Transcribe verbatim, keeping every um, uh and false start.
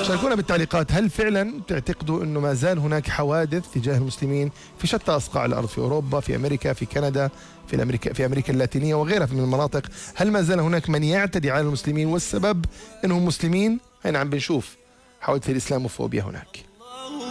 شاركونا بالتعليقات، هل فعلا تعتقدوا أنه ما زال هناك حوادث تجاه المسلمين في شتى أصقاع الأرض، في أوروبا، في أمريكا، في كندا، في أمريكا في أمريكا اللاتينية وغيرها من المناطق؟ هل ما زال هناك من يعتدي على المسلمين والسبب أنهم مسلمين؟ هنا عم بنشوف حوادث الإسلاموفوبيا هناك.